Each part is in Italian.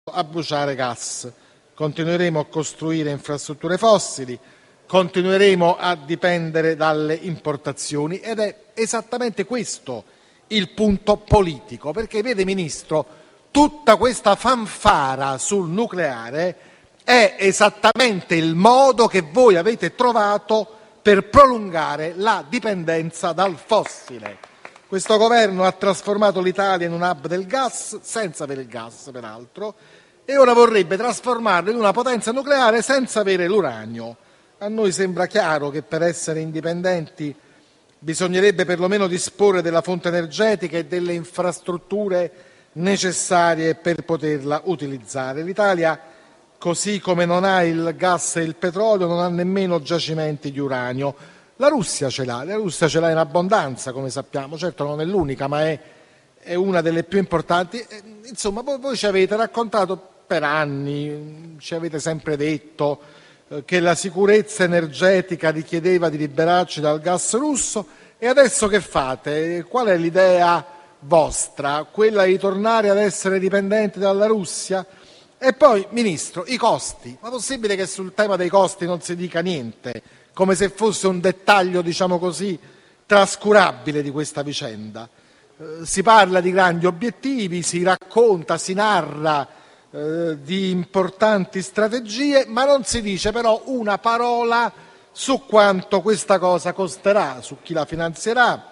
a bruciare gas, continueremo a costruire infrastrutture fossili, continueremo a dipendere dalle importazioni ed è esattamente questo il punto politico, perché vede Ministro, tutta questa fanfara sul nucleare è esattamente il modo che voi avete trovato per prolungare la dipendenza dal fossile. Questo governo ha trasformato l'Italia in un hub del gas, senza avere il gas peraltro, e ora vorrebbe trasformarlo in una potenza nucleare senza avere l'uranio. A noi sembra chiaro che per essere indipendenti bisognerebbe perlomeno disporre della fonte energetica e delle infrastrutture necessarie per poterla utilizzare. L'Italia, così come non ha il gas e il petrolio, non ha nemmeno giacimenti di uranio. La Russia ce l'ha in abbondanza, come sappiamo, certo non è l'unica, ma è una delle più importanti. Insomma, voi ci avete raccontato per anni, ci avete sempre detto che la sicurezza energetica richiedeva di liberarci dal gas russo, e adesso che fate? Qual è l'idea vostra? Quella di tornare ad essere dipendenti dalla Russia? E poi, Ministro, i costi. Ma possibile che sul tema dei costi non si dica niente? Come se fosse un dettaglio, diciamo così, trascurabile di questa vicenda. Si parla di grandi obiettivi, si racconta, si narra di importanti strategie, ma non si dice però una parola su quanto questa cosa costerà, su chi la finanzierà,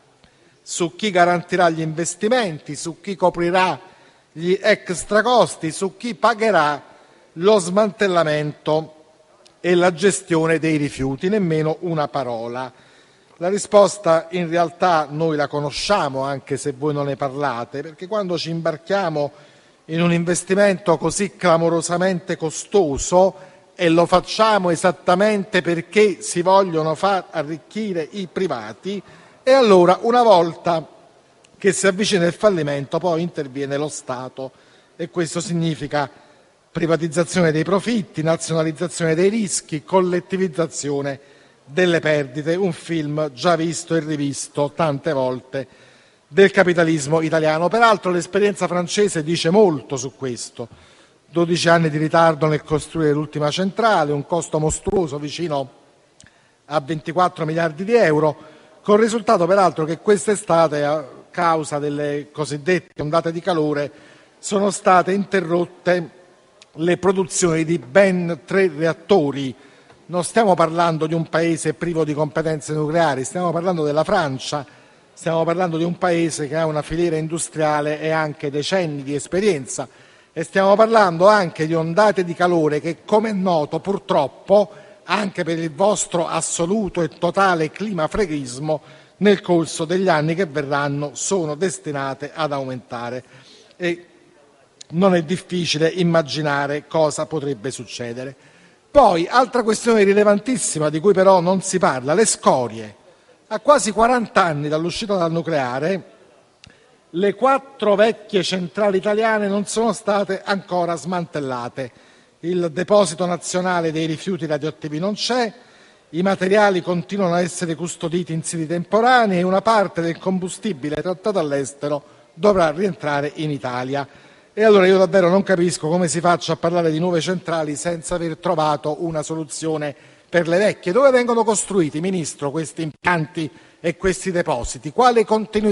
su chi garantirà gli investimenti, su chi coprirà gli extra costi, su chi pagherà lo smantellamento e la gestione dei rifiuti. Nemmeno una parola. La risposta in realtà noi la conosciamo, anche se voi non ne parlate, perché quando ci imbarchiamo in un investimento così clamorosamente costoso, e lo facciamo esattamente perché si vogliono far arricchire i privati, e allora una volta che si avvicina il fallimento poi interviene lo Stato, e questo significa privatizzazione dei profitti, nazionalizzazione dei rischi, collettivizzazione delle perdite, un film già visto e rivisto tante volte del capitalismo italiano. Peraltro l'esperienza francese dice molto su questo: 12 anni di ritardo nel costruire l'ultima centrale, un costo mostruoso vicino a 24 miliardi di euro, con il risultato peraltro che quest'estate, a causa delle cosiddette ondate di calore, sono state interrotte le produzioni di ben 3 reattori. Non stiamo parlando di un paese privo di competenze nucleari, stiamo parlando della Francia, stiamo parlando di un paese che ha una filiera industriale e anche decenni di esperienza, e stiamo parlando anche di ondate di calore che, come è noto, purtroppo, anche per il vostro assoluto e totale climafreghismo, nel corso degli anni che verranno sono destinate ad aumentare. E non è difficile immaginare cosa potrebbe succedere. Poi, altra questione rilevantissima di cui però non si parla: le scorie. A quasi 40 anni dall'uscita dal nucleare, le 4 vecchie centrali italiane non sono state ancora smantellate. Il deposito nazionale dei rifiuti radioattivi non c'è, i materiali continuano a essere custoditi in siti temporanei e una parte del combustibile trattato all'estero dovrà rientrare in Italia. E allora io davvero non capisco come si faccia a parlare di nuove centrali senza aver trovato una soluzione per le vecchie. Dove vengono costruiti, Ministro, questi impianti e questi depositi? Quali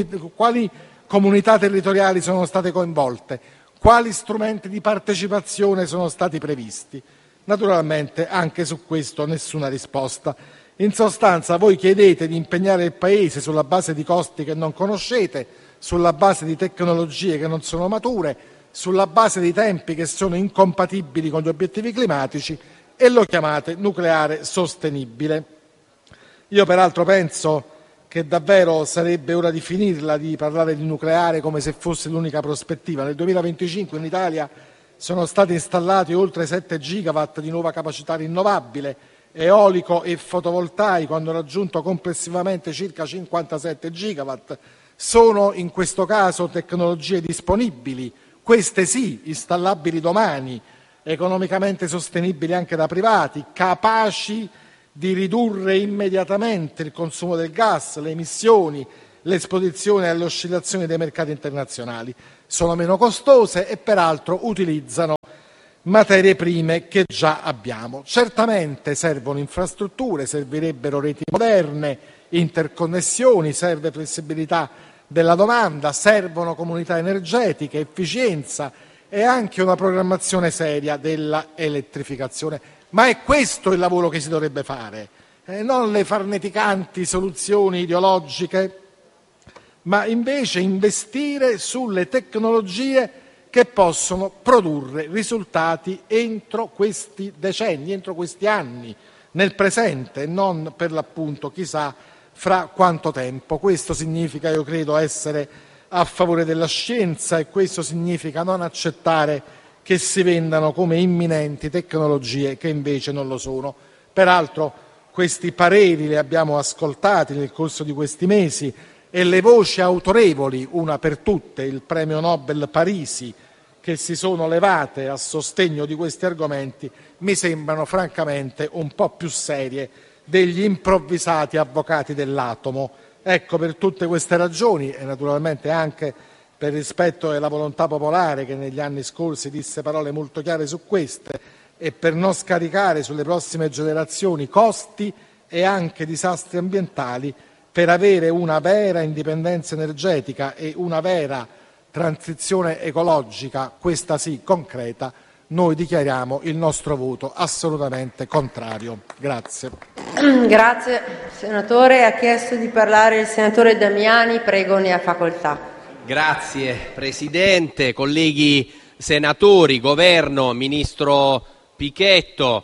comunità territoriali sono state coinvolte? Quali strumenti di partecipazione sono stati previsti? Naturalmente anche su questo nessuna risposta. In sostanza, voi chiedete di impegnare il Paese sulla base di costi che non conoscete, sulla base di tecnologie che non sono mature, sulla base di tempi che sono incompatibili con gli obiettivi climatici, e lo chiamate nucleare sostenibile. Io peraltro penso che davvero sarebbe ora di finirla di parlare di nucleare come se fosse l'unica prospettiva. Nel 2025 in Italia sono stati installati oltre 7 gigawatt di nuova capacità rinnovabile, eolico e fotovoltaico hanno raggiunto complessivamente circa 57 gigawatt. Sono in questo caso tecnologie disponibili, queste sì, installabili domani, economicamente sostenibili anche da privati, capaci di ridurre immediatamente il consumo del gas, le emissioni, l'esposizione alle oscillazioni dei mercati internazionali. sono meno costose e peraltro utilizzano materie prime che già abbiamo. Certamente servono infrastrutture, servirebbero reti moderne, interconnessioni, serve flessibilità della domanda, servono comunità energetiche, efficienza e anche una programmazione seria della elettrificazione. Ma è questo il lavoro che si dovrebbe fare, non le farneticanti soluzioni ideologiche, ma invece investire sulle tecnologie che possono produrre risultati entro questi decenni, entro questi anni, nel presente, e non per l'appunto chissà fra quanto tempo. Questo significa, io credo, essere a favore della scienza, e questo significa non accettare che si vendano come imminenti tecnologie che invece non lo sono. Peraltro questi pareri li abbiamo ascoltati nel corso di questi mesi, e le voci autorevoli, una per tutte il premio Nobel Parisi, che si sono levate a sostegno di questi argomenti, mi sembrano francamente un po' più serie degli improvvisati avvocati dell'atomo. Ecco, per tutte queste ragioni, e naturalmente anche per rispetto della volontà popolare, che negli anni scorsi disse parole molto chiare su queste, e per non scaricare sulle prossime generazioni costi e anche disastri ambientali, per avere una vera indipendenza energetica e una vera transizione ecologica, questa sì concreta, noi dichiariamo il nostro voto assolutamente contrario. Grazie. Grazie senatore. Ha chiesto di parlare il senatore Damiani, prego, ne ha facoltà. Grazie Presidente, colleghi senatori, Governo, Ministro Pichetto.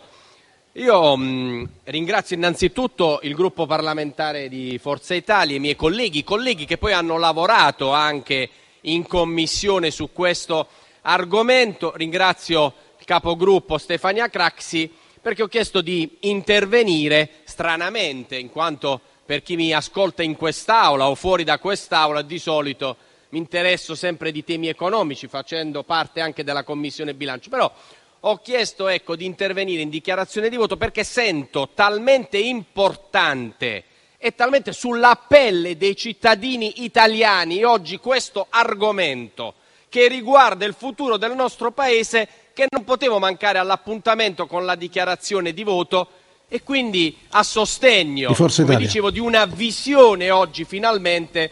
Io ringrazio innanzitutto il gruppo parlamentare di Forza Italia, i miei colleghi che poi hanno lavorato anche in commissione su questo argomento. Ringrazio il capogruppo Stefania Craxi, perché ho chiesto di intervenire stranamente, in quanto per chi mi ascolta in quest'Aula o fuori da quest'Aula di solito mi interesso sempre di temi economici, facendo parte anche della Commissione Bilancio, però ho chiesto di intervenire in dichiarazione di voto perché sento talmente importante e talmente sulla pelle dei cittadini italiani oggi questo argomento che riguarda il futuro del nostro Paese, che non potevo mancare all'appuntamento con la dichiarazione di voto, e quindi a sostegno, come dicevo, di una visione oggi finalmente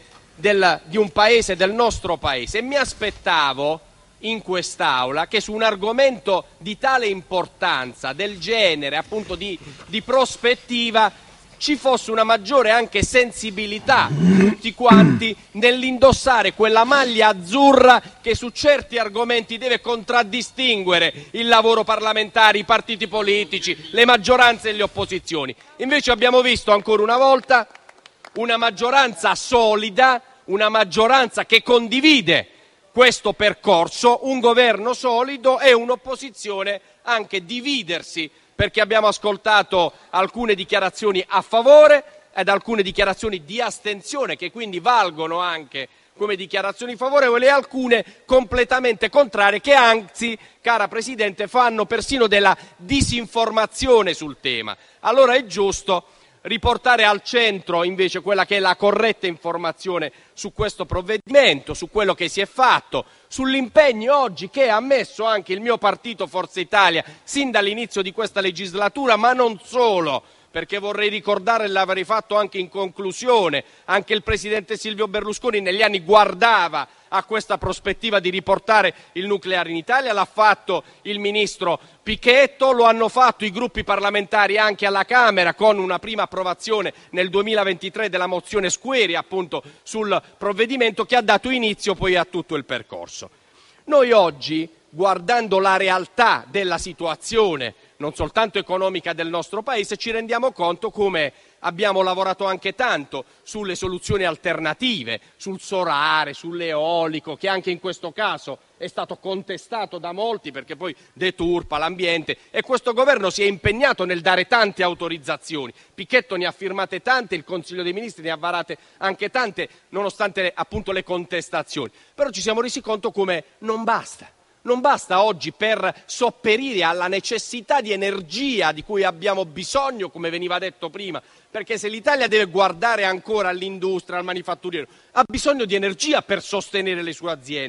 di un paese, del nostro Paese. E mi aspettavo in quest'Aula che su un argomento di tale importanza, del genere, appunto di prospettiva, ci fosse una maggiore anche sensibilità di tutti quanti nell'indossare quella maglia azzurra che su certi argomenti deve contraddistinguere il lavoro parlamentare, i partiti politici, le maggioranze e le opposizioni. Invece abbiamo visto ancora una volta una maggioranza solida, una maggioranza che condivide questo percorso, un governo solido e un'opposizione anche dividersi, perché abbiamo ascoltato alcune dichiarazioni a favore ed alcune dichiarazioni di astensione, che quindi valgono anche come dichiarazioni favorevoli, e alcune completamente contrarie, che anzi, cara Presidente, fanno persino della disinformazione sul tema. Allora è giusto riportare al centro invece quella che è la corretta informazione su questo provvedimento, su quello che si è fatto, sull'impegno oggi che ha messo anche il mio partito Forza Italia sin dall'inizio di questa legislatura, ma non solo, perché vorrei ricordare, l'avrei fatto anche in conclusione, anche il presidente Silvio Berlusconi negli anni guardava a questa prospettiva di riportare il nucleare in Italia, l'ha fatto il ministro Pichetto, lo hanno fatto i gruppi parlamentari anche alla Camera, con una prima approvazione nel 2023 della mozione Squeri appunto sul provvedimento, che ha dato inizio poi a tutto il percorso. Noi oggi, guardando la realtà della situazione non soltanto economica del nostro Paese, ci rendiamo conto come abbiamo lavorato anche tanto sulle soluzioni alternative, sul solare, sull'eolico, che anche in questo caso è stato contestato da molti perché poi deturpa l'ambiente, e questo governo si è impegnato nel dare tante autorizzazioni. Pichetto ne ha firmate tante, il Consiglio dei Ministri ne ha varate anche tante, nonostante appunto le contestazioni. Però ci siamo resi conto come non basta. Non basta oggi per sopperire alla necessità di energia di cui abbiamo bisogno, come veniva detto prima, perché se l'Italia deve guardare ancora all'industria, al manifatturiero, ha bisogno di energia per sostenere le sue aziende.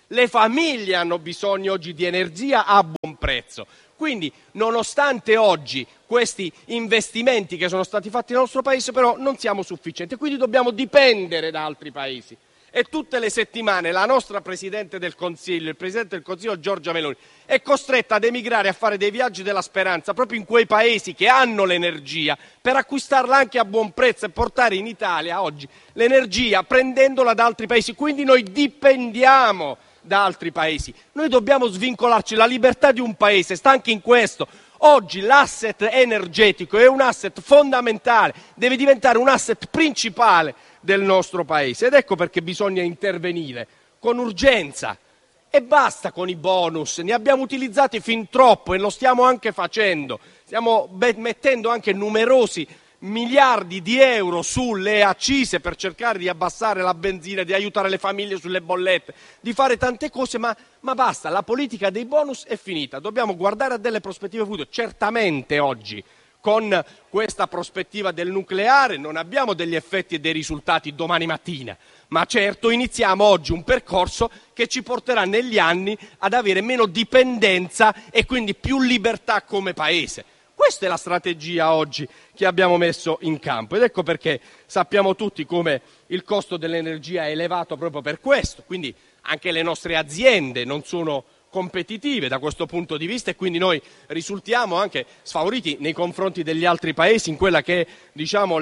le famiglie hanno bisogno oggi di energia a buon prezzo. Quindi, nonostante oggi questi investimenti che sono stati fatti nel nostro paese, però non siamo sufficienti, quindi dobbiamo dipendere da altri paesi. E tutte le settimane la nostra Presidente del Consiglio, il Presidente del Consiglio Giorgia Meloni, è costretta ad emigrare a fare dei viaggi della speranza proprio in quei paesi che hanno l'energia per acquistarla anche a buon prezzo e portare in Italia oggi l'energia prendendola da altri paesi. Quindi noi dipendiamo da altri paesi. Noi dobbiamo svincolarci. La libertà di un paese sta anche in questo. Oggi l'asset energetico è un asset fondamentale, deve diventare un asset principale del nostro paese, ed ecco perché bisogna intervenire con urgenza e basta con i bonus. Ne abbiamo utilizzati fin troppo e lo stiamo anche facendo. Stiamo mettendo anche numerosi miliardi di euro sulle accise per cercare di abbassare la benzina, di aiutare le famiglie sulle bollette, di fare tante cose, ma basta, la politica dei bonus è finita. Dobbiamo guardare a delle prospettive future. Certamente oggi con questa prospettiva del nucleare non abbiamo degli effetti e dei risultati domani mattina, ma certo iniziamo oggi un percorso che ci porterà negli anni ad avere meno dipendenza e quindi più libertà come paese. Questa è la strategia oggi che abbiamo messo in campo, ed ecco perché sappiamo tutti come il costo dell'energia è elevato proprio per questo, quindi anche le nostre aziende non sono competitive da questo punto di vista e quindi noi risultiamo anche sfavoriti nei confronti degli altri paesi in quella che è, diciamo,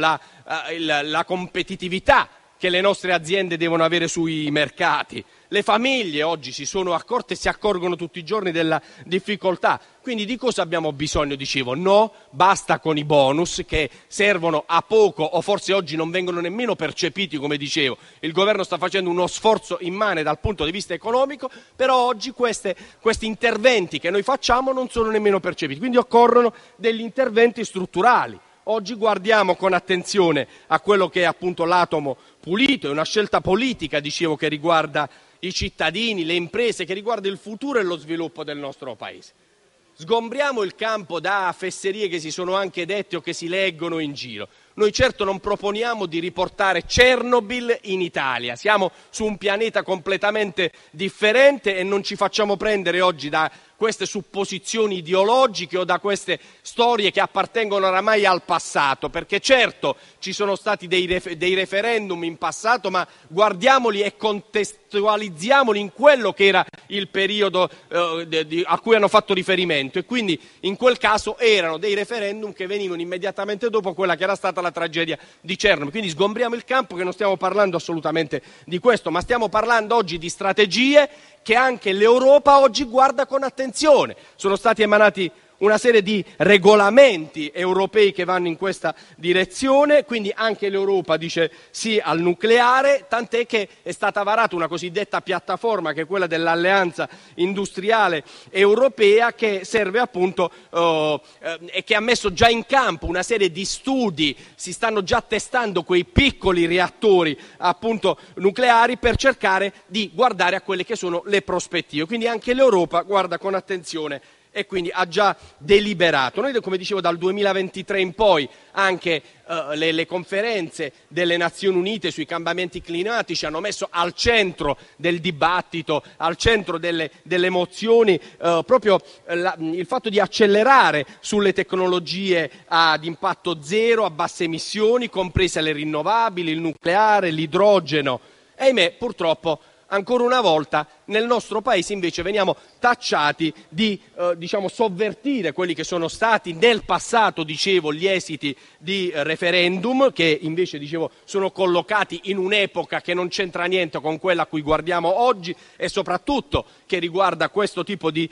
la competitività che le nostre aziende devono avere sui mercati. Le famiglie oggi si sono accorte e si accorgono tutti i giorni della difficoltà. Quindi di cosa abbiamo bisogno? Dicevo, no, basta con i bonus che servono a poco o forse oggi non vengono nemmeno percepiti, come dicevo. Il governo sta facendo uno sforzo immane dal punto di vista economico, però oggi questi interventi che noi facciamo non sono nemmeno percepiti. Quindi occorrono degli interventi strutturali. Oggi guardiamo con attenzione a quello che è appunto l'atomo pulito, è una scelta politica, dicevo, che riguarda i cittadini, le imprese, che riguarda il futuro e lo sviluppo del nostro paese. Sgombriamo il campo da fesserie che si sono anche dette o che si leggono in giro. Noi certo non proponiamo di riportare Chernobyl in Italia, siamo su un pianeta completamente differente e non ci facciamo prendere oggi da queste supposizioni ideologiche o da queste storie che appartengono oramai al passato, perché certo ci sono stati dei referendum in passato, ma guardiamoli e contestualizziamoli in quello che era il periodo a cui hanno fatto riferimento, e quindi in quel caso erano dei referendum che venivano immediatamente dopo quella che era stata la tragedia di Chernobyl. Quindi sgombriamo il campo, che non stiamo parlando assolutamente di questo, ma stiamo parlando oggi di strategie che anche l'Europa oggi guarda con attenzione. Sono stati emanati una serie di regolamenti europei che vanno in questa direzione, quindi anche l'Europa dice sì al nucleare, tant'è che è stata varata una cosiddetta piattaforma che è quella dell'alleanza industriale europea, che serve appunto e che ha messo già in campo una serie di studi. Si stanno già testando quei piccoli reattori appunto nucleari per cercare di guardare a quelle che sono le prospettive, quindi anche l'Europa guarda con attenzione e quindi ha già deliberato. Noi, come dicevo, dal 2023 in poi anche le conferenze delle Nazioni Unite sui cambiamenti climatici hanno messo al centro del dibattito, al centro delle mozioni, proprio il fatto di accelerare sulle tecnologie ad impatto zero, a basse emissioni, comprese le rinnovabili, il nucleare, l'idrogeno. E ahimè, purtroppo, ancora una volta nel nostro paese invece veniamo tacciati di sovvertire quelli che sono stati nel passato, dicevo, gli esiti di referendum, che invece, dicevo, sono collocati in un'epoca che non c'entra niente con quella a cui guardiamo oggi, e soprattutto che riguarda questo tipo di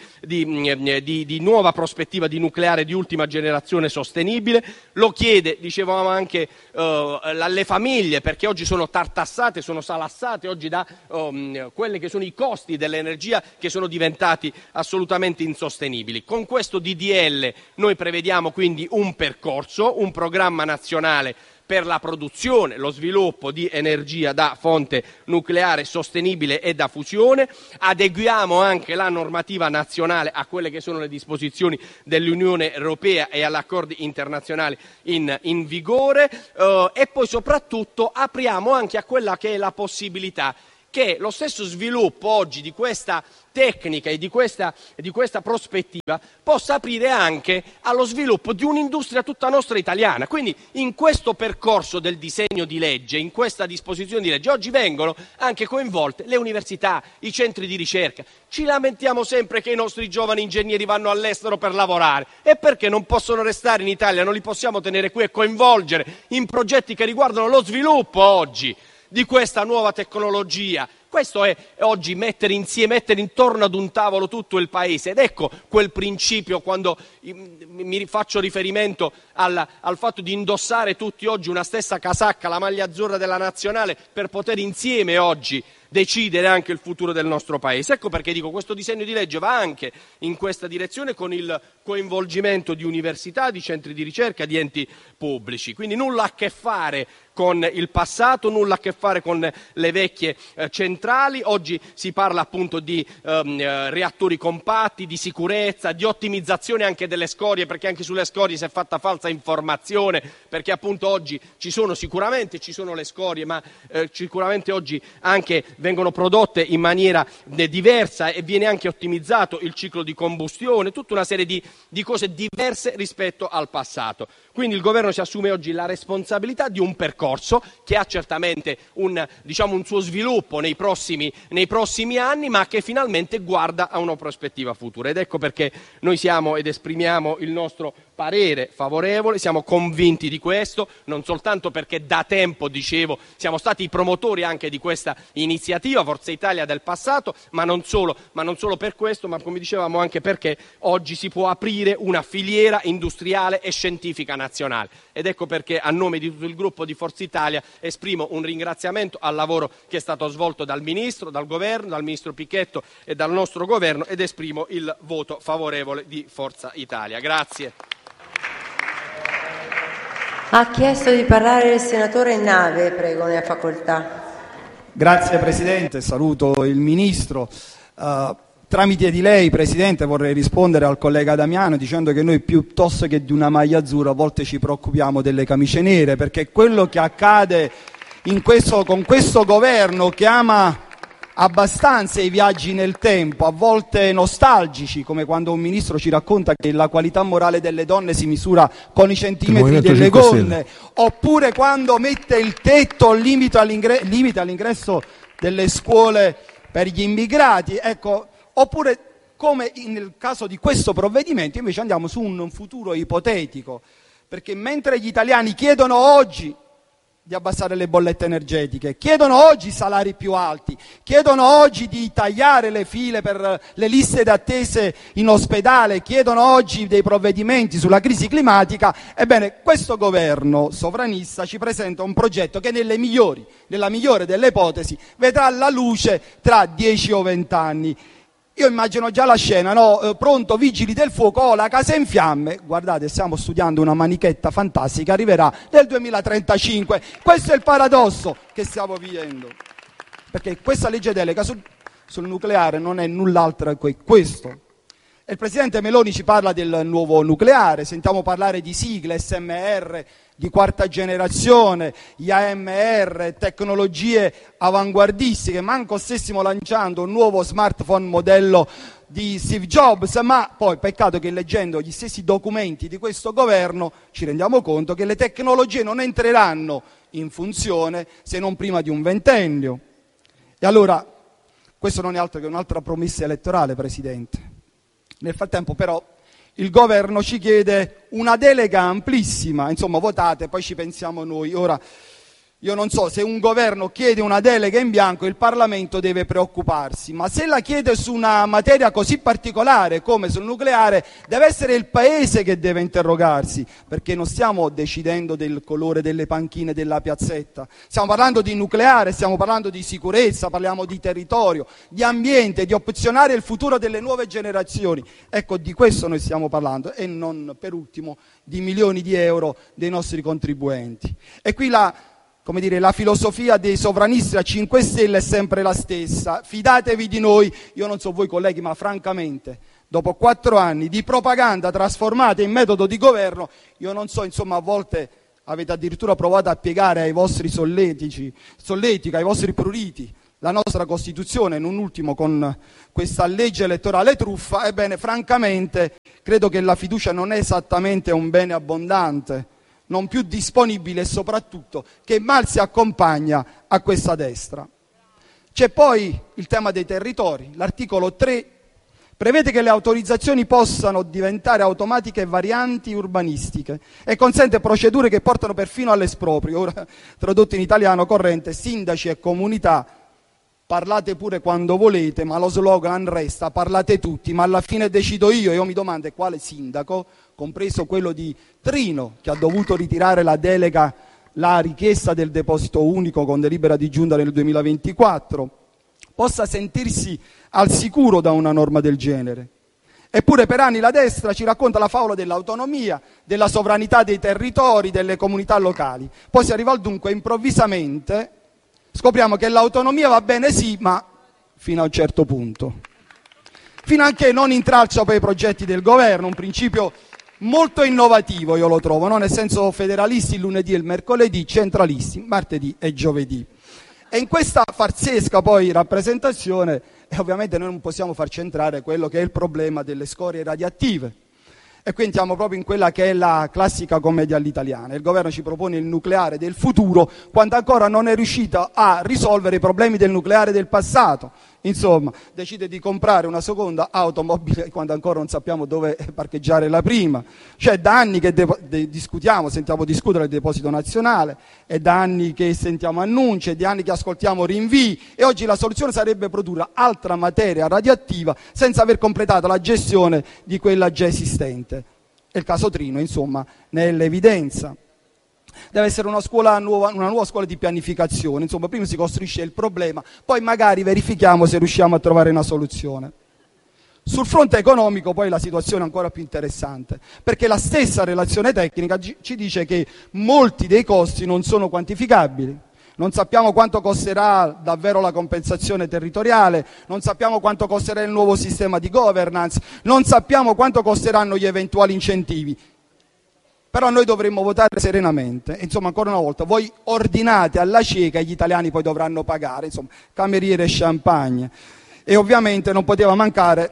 nuova prospettiva di nucleare di ultima generazione sostenibile. Lo chiede, dicevamo, anche le famiglie, perché oggi sono tartassate, sono salassate oggi da quelli che sono i costi dell'energia, che sono diventati assolutamente insostenibili. Con questo DDL noi prevediamo quindi un percorso, un programma nazionale per la produzione, lo sviluppo di energia da fonte nucleare sostenibile e da fusione. Adeguiamo anche la normativa nazionale a quelle che sono le disposizioni dell'Unione Europea e agli accordi internazionali in vigore, e poi soprattutto apriamo anche a quella che è la possibilità che lo stesso sviluppo oggi di questa tecnica e di questa prospettiva possa aprire anche allo sviluppo di un'industria tutta nostra italiana. Quindi in questo percorso del disegno di legge, in questa disposizione di legge, oggi vengono anche coinvolte le università, i centri di ricerca. Ci lamentiamo sempre che i nostri giovani ingegneri vanno all'estero per lavorare, e perché non possono restare in Italia, non li possiamo tenere qui e coinvolgere in progetti che riguardano lo sviluppo oggi di questa nuova tecnologia. Questo è oggi mettere intorno ad un tavolo tutto il paese, ed ecco quel principio, quando mi faccio riferimento al fatto di indossare tutti oggi una stessa casacca, la maglia azzurra della nazionale, per poter insieme oggi decidere anche il futuro del nostro paese. Ecco perché dico, questo disegno di legge va anche in questa direzione, con il coinvolgimento di università, di centri di ricerca, di enti pubblici. Quindi nulla a che fare con il passato, nulla a che fare con le vecchie centrali. Oggi si parla appunto di reattori compatti, di sicurezza, di ottimizzazione anche delle scorie, perché anche sulle scorie si è fatta falsa informazione, perché appunto oggi ci sono le scorie, ma sicuramente oggi anche vengono prodotte in maniera diversa e viene anche ottimizzato il ciclo di combustione, tutta una serie di cose diverse rispetto al passato. Quindi il governo si assume oggi la responsabilità di un percorso che ha certamente un suo sviluppo nei prossimi anni, ma che finalmente guarda a una prospettiva futura. Ed ecco perché noi esprimiamo il nostro parere favorevole, siamo convinti di questo, non soltanto perché da tempo, siamo stati i promotori anche di questa iniziativa, Forza Italia del passato, ma non solo per questo, ma come dicevamo anche perché oggi si può aprire una filiera industriale e scientifica nazionale. Ed ecco perché, a nome di tutto il gruppo di Forza Italia, esprimo un ringraziamento al lavoro che è stato svolto dal Ministro, dal Governo, dal Ministro Pichetto e dal nostro Governo, ed esprimo il voto favorevole di Forza Italia. Grazie. Ha chiesto di parlare il senatore Nave, prego, ne ha facoltà. Grazie Presidente, saluto il Ministro. Tramite di lei, Presidente, vorrei rispondere al collega Damiano dicendo che noi, piuttosto che di una maglia azzurra, a volte ci preoccupiamo delle camicie nere, perché quello che accade con questo governo, che ama abbastanza i viaggi nel tempo, a volte nostalgici, come quando un ministro ci racconta che la qualità morale delle donne si misura con i centimetri delle gonne, oppure quando mette il tetto, limita all'ingresso delle scuole per gli immigrati, ecco, oppure come nel caso di questo provvedimento invece andiamo su un futuro ipotetico, perché mentre gli italiani chiedono oggi di abbassare le bollette energetiche, chiedono oggi salari più alti, chiedono oggi di tagliare le file per le liste d'attesa in ospedale, chiedono oggi dei provvedimenti sulla crisi climatica, ebbene questo governo sovranista ci presenta un progetto che nella migliore delle ipotesi vedrà la luce tra 10 o 20 anni. Io immagino già la scena, no? Pronto, vigili del fuoco, la casa in fiamme. Guardate, stiamo studiando una manichetta fantastica, arriverà nel 2035. Questo è il paradosso che stiamo vivendo. Perché questa legge delega sul nucleare non è null'altro che questo. E il Presidente Meloni ci parla del nuovo nucleare, sentiamo parlare di sigle, SMR, di quarta generazione, IAMR, tecnologie avanguardistiche, manco stessimo lanciando un nuovo smartphone modello di Steve Jobs, ma poi peccato che leggendo gli stessi documenti di questo governo ci rendiamo conto che le tecnologie non entreranno in funzione se non prima di un ventennio. E allora questo non è altro che un'altra promessa elettorale, Presidente. Nel frattempo però il governo ci chiede una delega amplissima, insomma votate, poi ci pensiamo noi. Ora, io non so, se un governo chiede una delega in bianco il Parlamento deve preoccuparsi, ma se la chiede su una materia così particolare come sul nucleare deve essere il Paese che deve interrogarsi, perché non stiamo decidendo del colore delle panchine della piazzetta, stiamo parlando di nucleare, stiamo parlando di sicurezza, parliamo di territorio, di ambiente, di opzionare il futuro delle nuove generazioni. Ecco, di questo noi stiamo parlando, e non per ultimo di milioni di euro dei nostri contribuenti. E qui la filosofia dei sovranisti a 5 Stelle è sempre la stessa: fidatevi di noi. Io non so voi colleghi, ma francamente dopo 4 anni di propaganda trasformata in metodo di governo, io non so, insomma, a volte avete addirittura provato a piegare ai vostri solletica, ai vostri pruriti, la nostra Costituzione, non ultimo con questa legge elettorale truffa, ebbene, francamente, credo che la fiducia non è esattamente un bene abbondante, non più disponibile e soprattutto che mal si accompagna a questa destra. C'è poi il tema dei territori. L'articolo 3 prevede che le autorizzazioni possano diventare automatiche e varianti urbanistiche e consente procedure che portano perfino all'esproprio. Ora, tradotto in italiano corrente, sindaci e comunità, parlate pure quando volete, ma lo slogan resta: parlate tutti, ma alla fine decido io. Io mi domando quale sindaco, compreso quello di Trino, che ha dovuto ritirare la delega, la richiesta del deposito unico con delibera di giunta nel 2024, possa sentirsi al sicuro da una norma del genere. Eppure per anni la destra ci racconta la favola dell'autonomia, della sovranità dei territori, delle comunità locali. Poi si arriva al dunque, improvvisamente scopriamo che l'autonomia va bene sì, ma fino a un certo punto. Fino a che non intralcia poi i progetti del governo, un principio molto innovativo io lo trovo, no? Nel senso, federalisti il lunedì e il mercoledì, centralisti martedì e giovedì. E in questa farsesca poi rappresentazione, ovviamente noi non possiamo far centrare quello che è il problema delle scorie radioattive. E qui entriamo proprio in quella che è la classica commedia all'italiana. Il governo ci propone il nucleare del futuro quando ancora non è riuscito a risolvere i problemi del nucleare del passato. Insomma, decide di comprare una seconda automobile quando ancora non sappiamo dove parcheggiare la prima. Cioè, da anni che sentiamo discutere del deposito nazionale, è da anni che sentiamo annunci, è da anni che ascoltiamo rinvii, e oggi la soluzione sarebbe produrre altra materia radioattiva senza aver completato la gestione di quella già esistente. E il caso Trino, insomma, ne è l'evidenza. Deve essere una nuova scuola di pianificazione. Insomma, prima si costruisce il problema, poi magari verifichiamo se riusciamo a trovare una soluzione. Sul fronte economico poi la situazione è ancora più interessante, perché la stessa relazione tecnica ci dice che molti dei costi non sono quantificabili. Non sappiamo quanto costerà davvero la compensazione territoriale, non sappiamo quanto costerà il nuovo sistema di governance, non sappiamo quanto costeranno gli eventuali incentivi. Però noi dovremmo votare serenamente. Insomma, ancora una volta, voi ordinate alla cieca e gli italiani poi dovranno pagare, insomma, cameriere e champagne. E ovviamente non poteva mancare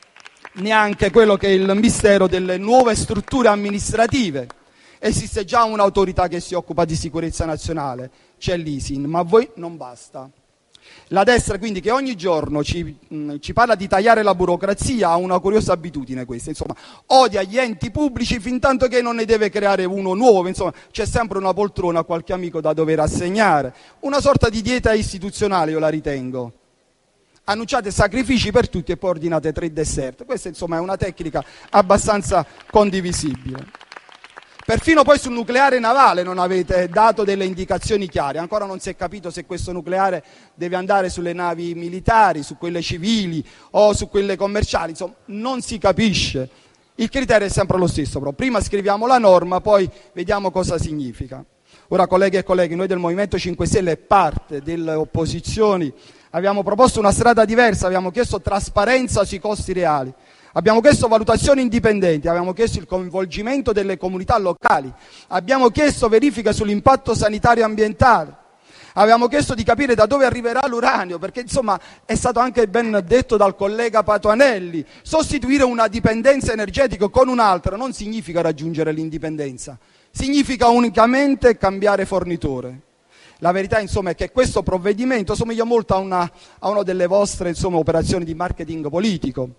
neanche quello che è il mistero delle nuove strutture amministrative. Esiste già un'autorità che si occupa di sicurezza nazionale, c'è l'ISIN, ma a voi non basta. La destra, quindi, che ogni giorno ci parla di tagliare la burocrazia, ha una curiosa abitudine questa, insomma, odia gli enti pubblici fin tanto che non ne deve creare uno nuovo, insomma, c'è sempre una poltrona a qualche amico da dover assegnare, una sorta di dieta istituzionale, io la ritengo. Annunciate sacrifici per tutti e poi ordinate 3 dessert. Questa, insomma, è una tecnica abbastanza condivisibile. Perfino poi sul nucleare navale non avete dato delle indicazioni chiare, ancora non si è capito se questo nucleare deve andare sulle navi militari, su quelle civili o su quelle commerciali, insomma non si capisce. Il criterio è sempre lo stesso, però prima scriviamo la norma, poi vediamo cosa significa. Ora, colleghi e colleghi, noi del Movimento 5 Stelle e parte delle opposizioni abbiamo proposto una strada diversa, abbiamo chiesto trasparenza sui costi reali. Abbiamo chiesto valutazioni indipendenti, abbiamo chiesto il coinvolgimento delle comunità locali, abbiamo chiesto verifiche sull'impatto sanitario e ambientale, abbiamo chiesto di capire da dove arriverà l'uranio, perché insomma è stato anche ben detto dal collega Patuanelli, sostituire una dipendenza energetica con un'altra non significa raggiungere l'indipendenza, significa unicamente cambiare fornitore. La verità, insomma, è che questo provvedimento somiglia molto a una delle vostre, insomma, operazioni di marketing politico.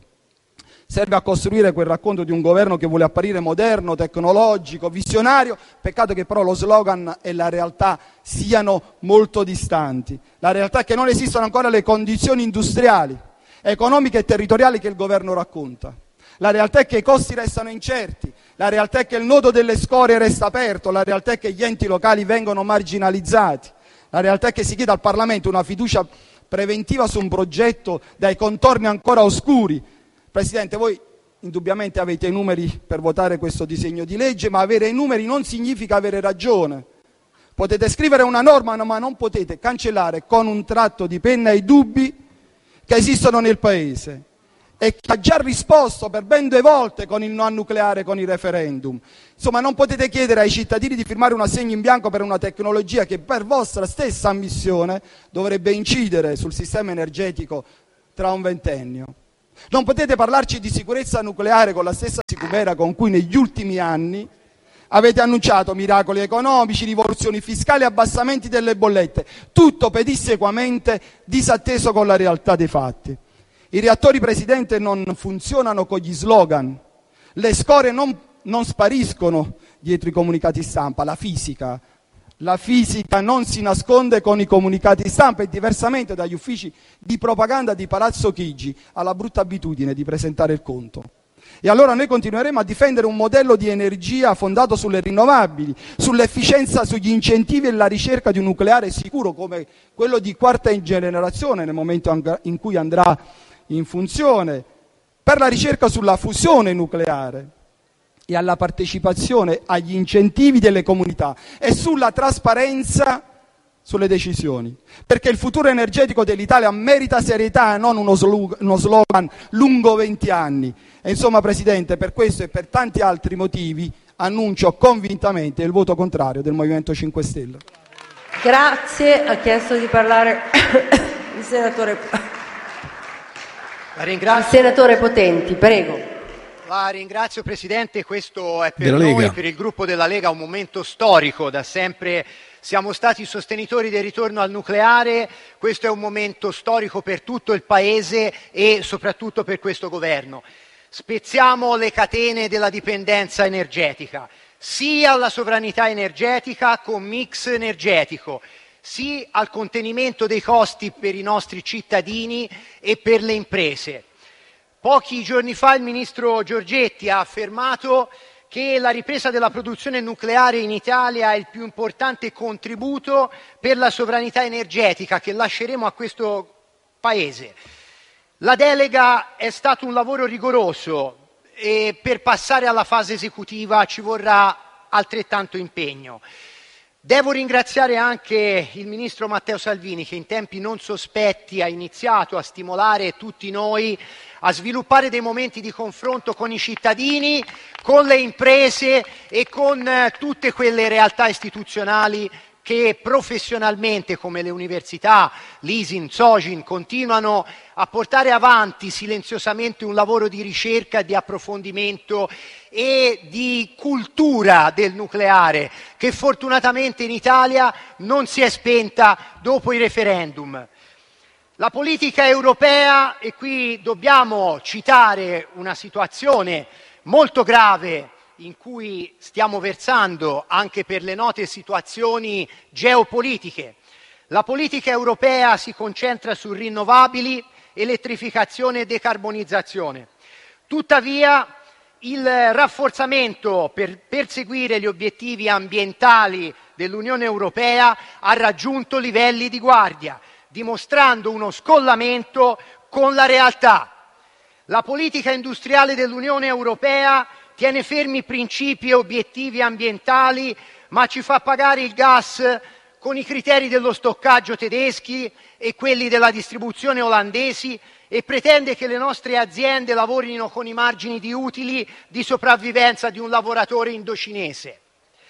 Serve a costruire quel racconto di un governo che vuole apparire moderno, tecnologico, visionario, peccato che però lo slogan e la realtà siano molto distanti. La realtà è che non esistono ancora le condizioni industriali, economiche e territoriali che il governo racconta. La realtà è che i costi restano incerti, la realtà è che il nodo delle scorie resta aperto, la realtà è che gli enti locali vengono marginalizzati, la realtà è che si chiede al Parlamento una fiducia preventiva su un progetto dai contorni ancora oscuri. Presidente, voi indubbiamente avete i numeri per votare questo disegno di legge, ma avere i numeri non significa avere ragione. Potete scrivere una norma, ma non potete cancellare con un tratto di penna i dubbi che esistono nel Paese. e che ha già risposto per ben 2 volte con il no al nucleare, con il referendum. Insomma, non potete chiedere ai cittadini di firmare un assegno in bianco per una tecnologia che per vostra stessa ammissione dovrebbe incidere sul sistema energetico tra un ventennio. Non potete parlarci di sicurezza nucleare con la stessa sicumera con cui negli ultimi anni avete annunciato miracoli economici, rivoluzioni fiscali, abbassamenti delle bollette, tutto pedissequamente disatteso con la realtà dei fatti. I reattori, Presidente, non funzionano con gli slogan, le scorie non spariscono dietro i comunicati stampa, la fisica non si nasconde con i comunicati stampa e diversamente dagli uffici di propaganda di Palazzo Chigi ha la brutta abitudine di presentare il conto. E allora noi continueremo a difendere un modello di energia fondato sulle rinnovabili, sull'efficienza, sugli incentivi e la ricerca di un nucleare sicuro come quello di quarta generazione nel momento in cui andrà in funzione, per la ricerca sulla fusione nucleare e alla partecipazione agli incentivi delle comunità e sulla trasparenza sulle decisioni, perché il futuro energetico dell'Italia merita serietà e non uno slogan lungo 20 anni. E insomma, Presidente, per questo e per tanti altri motivi annuncio convintamente il voto contrario del Movimento 5 Stelle. Grazie. Ha chiesto di parlare il senatore Potenti, prego. La ringrazio Presidente, questo è per noi, per il gruppo della Lega, un momento storico. Da sempre siamo stati sostenitori del ritorno al nucleare, questo è un momento storico per tutto il Paese e soprattutto per questo Governo. Spezziamo le catene della dipendenza energetica, sì alla sovranità energetica con mix energetico, sì al contenimento dei costi per i nostri cittadini e per le imprese. Pochi giorni fa il ministro Giorgetti ha affermato che la ripresa della produzione nucleare in Italia è il più importante contributo per la sovranità energetica che lasceremo a questo Paese. La delega è stato un lavoro rigoroso e per passare alla fase esecutiva ci vorrà altrettanto impegno. Devo ringraziare anche il ministro Matteo Salvini che in tempi non sospetti ha iniziato a stimolare tutti noi a sviluppare dei momenti di confronto con i cittadini, con le imprese e con tutte quelle realtà istituzionali che professionalmente, come le università, l'ISIN, Sogin, continuano a portare avanti silenziosamente un lavoro di ricerca, di approfondimento e di cultura del nucleare, che fortunatamente in Italia non si è spenta dopo i referendum. La politica europea, e qui dobbiamo citare una situazione molto grave in cui stiamo versando anche per le note situazioni geopolitiche. La politica europea si concentra su rinnovabili, elettrificazione e decarbonizzazione. Tuttavia, il rafforzamento per perseguire gli obiettivi ambientali dell'Unione Europea ha raggiunto livelli di guardia, dimostrando uno scollamento con la realtà. La politica industriale dell'Unione Europea tiene fermi principi e obiettivi ambientali, ma ci fa pagare il gas con i criteri dello stoccaggio tedeschi e quelli della distribuzione olandesi e pretende che le nostre aziende lavorino con i margini di utili di sopravvivenza di un lavoratore indocinese.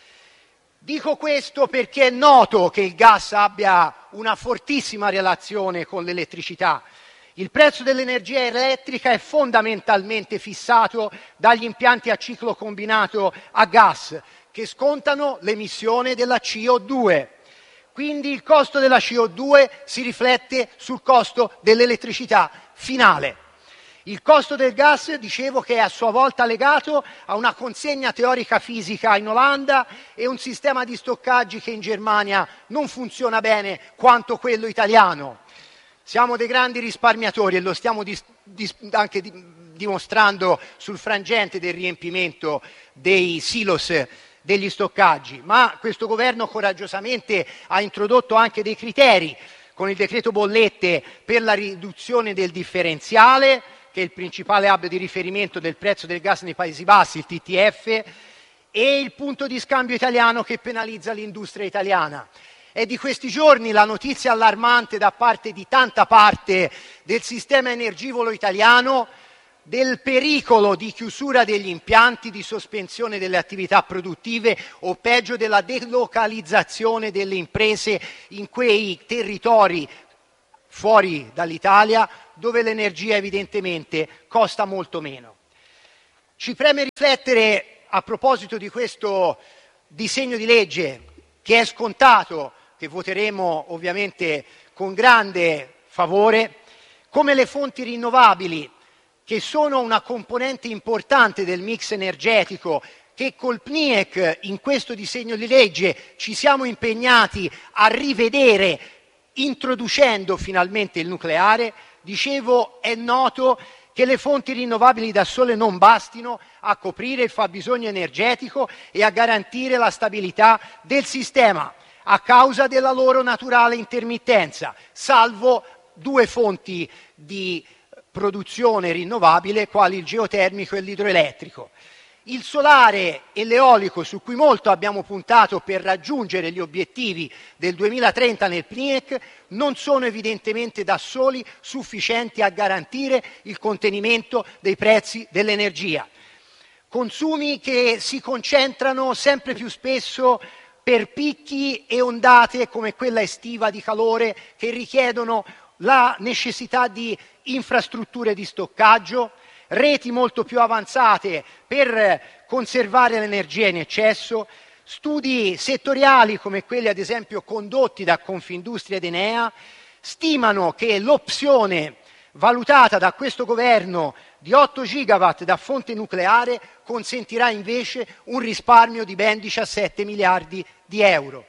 Dico questo perché è noto che il gas abbia una fortissima relazione con l'elettricità. Il prezzo dell'energia elettrica è fondamentalmente fissato dagli impianti a ciclo combinato a gas che scontano l'emissione della CO2. Quindi il costo della CO2 si riflette sul costo dell'elettricità finale. Il costo del gas, dicevo, che è a sua volta legato a una consegna teorica fisica in Olanda e un sistema di stoccaggi che in Germania non funziona bene quanto quello italiano. Siamo dei grandi risparmiatori e lo stiamo anche dimostrando sul frangente del riempimento dei silos degli stoccaggi, ma questo governo coraggiosamente ha introdotto anche dei criteri con il decreto bollette per la riduzione del differenziale, che è il principale hub di riferimento del prezzo del gas nei Paesi Bassi, il TTF, e il punto di scambio italiano che penalizza l'industria italiana. È di questi giorni la notizia allarmante da parte di tanta parte del sistema energivoro italiano del pericolo di chiusura degli impianti, di sospensione delle attività produttive o peggio della delocalizzazione delle imprese in quei territori fuori dall'Italia dove l'energia evidentemente costa molto meno. Ci preme riflettere a proposito di questo disegno di legge, che è scontato, che voteremo ovviamente con grande favore, come le fonti rinnovabili, che sono una componente importante del mix energetico, che col PNIEC in questo disegno di legge ci siamo impegnati a rivedere, introducendo finalmente il nucleare. Dicevo, è noto che le fonti rinnovabili da sole non bastino a coprire il fabbisogno energetico e a garantire la stabilità del sistema a causa della loro naturale intermittenza, salvo due fonti di produzione rinnovabile quali il geotermico e l'idroelettrico. Il solare e l'eolico, su cui molto abbiamo puntato per raggiungere gli obiettivi del 2030 nel PNIEC, non sono evidentemente da soli sufficienti a garantire il contenimento dei prezzi dell'energia. Consumi che si concentrano sempre più spesso per picchi e ondate come quella estiva di calore, che richiedono la necessità di infrastrutture di stoccaggio, reti molto più avanzate per conservare l'energia in eccesso, studi settoriali come quelli ad esempio condotti da Confindustria ed Enea stimano che l'opzione valutata da questo governo di 8 gigawatt da fonte nucleare consentirà invece un risparmio di ben 17 miliardi di euro.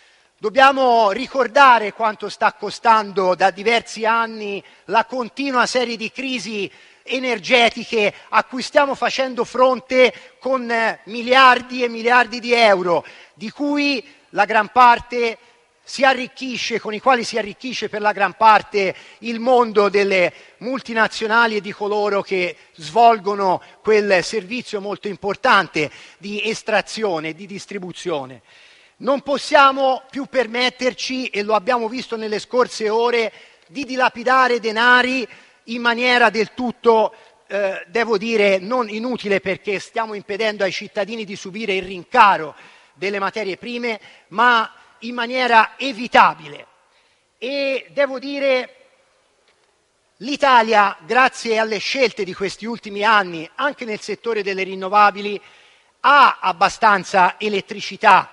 Dobbiamo ricordare quanto sta costando da diversi anni la continua serie di crisi energetiche a cui stiamo facendo fronte con miliardi e miliardi di euro, di cui la gran parte si arricchisce, con i quali si arricchisce per la gran parte il mondo delle multinazionali e di coloro che svolgono quel servizio molto importante di estrazione e di distribuzione. Non possiamo più permetterci, e lo abbiamo visto nelle scorse ore, di dilapidare denari in maniera del tutto, devo dire, non inutile, perché stiamo impedendo ai cittadini di subire il rincaro delle materie prime, ma in maniera evitabile. E devo dire, l'Italia, grazie alle scelte di questi ultimi anni, anche nel settore delle rinnovabili, ha abbastanza elettricità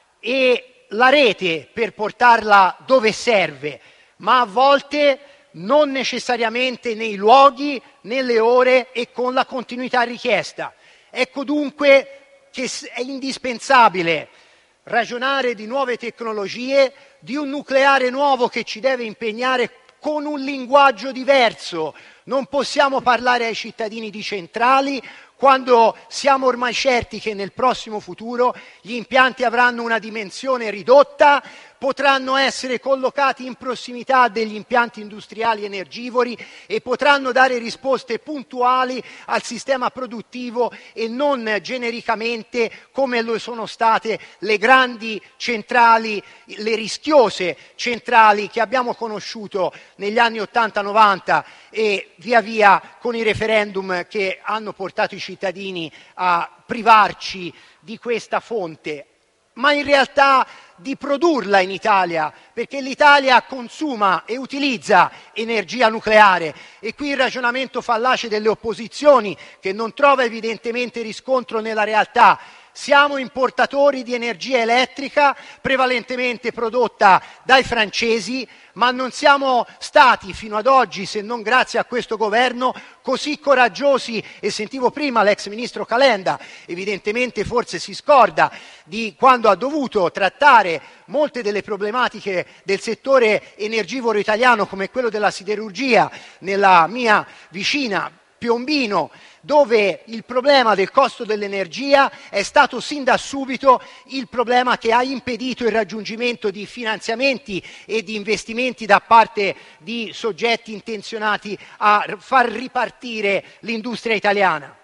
e la rete per portarla dove serve, ma a volte non necessariamente nei luoghi, nelle ore e con la continuità richiesta. Ecco dunque che è indispensabile ragionare di nuove tecnologie, di un nucleare nuovo che ci deve impegnare con un linguaggio diverso. Non possiamo parlare ai cittadini di centrali quando siamo ormai certi che nel prossimo futuro gli impianti avranno una dimensione ridotta, potranno essere collocati in prossimità degli impianti industriali energivori e potranno dare risposte puntuali al sistema produttivo e non genericamente come lo sono state le grandi centrali, le rischiose centrali che abbiamo conosciuto negli anni 80-90 e via via con i referendum che hanno portato i cittadini a privarci di questa fonte, ma in realtà di produrla in Italia, perché l'Italia consuma e utilizza energia nucleare. E qui il ragionamento fallace delle opposizioni, che non trova evidentemente riscontro nella realtà. Siamo importatori di energia elettrica prevalentemente prodotta dai francesi, ma non siamo stati fino ad oggi, se non grazie a questo governo, così coraggiosi, e sentivo prima l'ex ministro Calenda, evidentemente forse si scorda di quando ha dovuto trattare molte delle problematiche del settore energivoro italiano, come quello della siderurgia nella mia vicina Piombino, dove il problema del costo dell'energia è stato sin da subito il problema che ha impedito il raggiungimento di finanziamenti e di investimenti da parte di soggetti intenzionati a far ripartire l'industria italiana.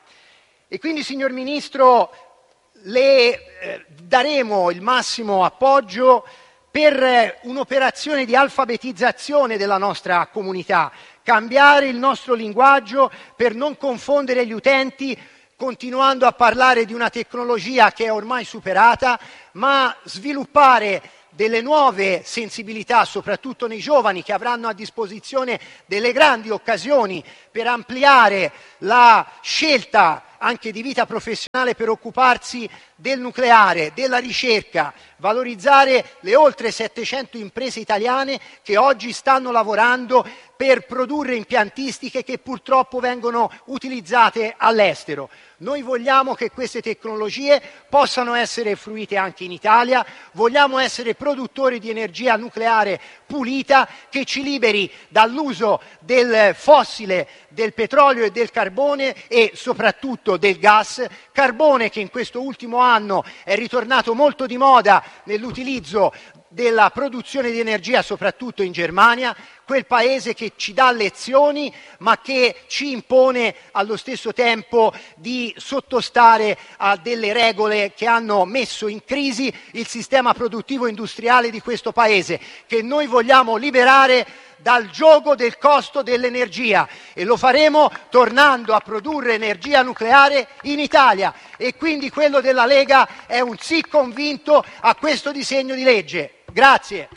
E quindi, signor Ministro, le daremo il massimo appoggio per un'operazione di alfabetizzazione della nostra comunità, cambiare il nostro linguaggio per non confondere gli utenti continuando a parlare di una tecnologia che è ormai superata, ma sviluppare delle nuove sensibilità, soprattutto nei giovani che avranno a disposizione delle grandi occasioni per ampliare la scelta anche di vita professionale per occuparsi del nucleare, della ricerca, valorizzare le oltre 700 imprese italiane che oggi stanno lavorando per produrre impiantistiche che purtroppo vengono utilizzate all'estero. Noi vogliamo che queste tecnologie possano essere fruite anche in Italia, vogliamo essere produttori di energia nucleare pulita che ci liberi dall'uso del fossile, del petrolio e del carbone e soprattutto del gas, carbone che in questo ultimo anno è ritornato molto di moda nell'utilizzo della produzione di energia, soprattutto in Germania, quel paese che ci dà lezioni ma che ci impone allo stesso tempo di sottostare a delle regole che hanno messo in crisi il sistema produttivo industriale di questo paese, che noi vogliamo liberare dal giogo del costo dell'energia, e lo faremo tornando a produrre energia nucleare in Italia, e quindi quello della Lega è un sì convinto a questo disegno di legge. Grazie.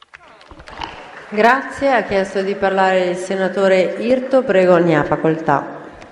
Grazie. Ha chiesto di parlare il senatore Irto. Prego, ne ha facoltà.